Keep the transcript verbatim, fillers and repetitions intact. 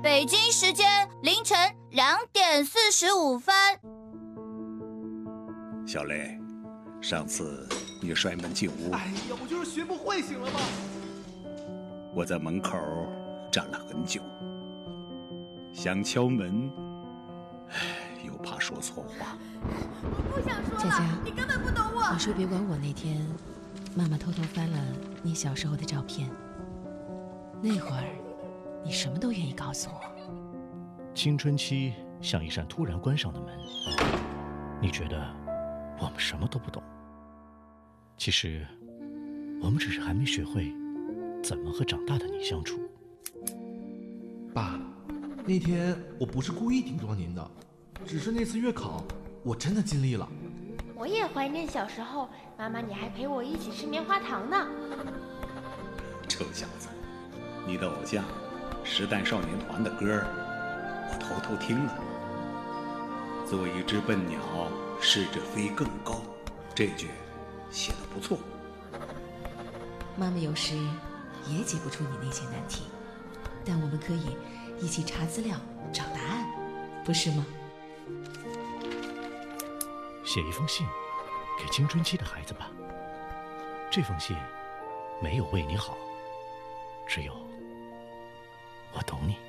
北京时间凌晨两点四十五分。 小雷，上次你摔门进屋， 哎呀，我就是学不会，醒了吗？ 我在门口站了很久，想敲门，又怕说错话。 我不想说了， 佳佳， 你根本不懂我。 你说别管我那天，妈妈偷偷翻了你小时候的照片，那会儿你什么都愿意告诉我。 青春期像一扇突然关上的门，你觉得我们什么都不懂，其实我们只是还没学会怎么和长大的你相处。 爸，那天我不是故意顶撞您的，只是那次月考我真的尽力了。 我也怀念小时候，妈妈你还陪我一起吃棉花糖呢。 臭小子，你的偶像时代少年团的歌我偷偷听了。做一只笨鸟，试着飞更高，这句写得不错。 妈妈有时也解不出你那些难题，但我们可以一起查资料找答案，不是吗？ 写一封信给青春期的孩子吧，这封信没有为你好，只有我懂你。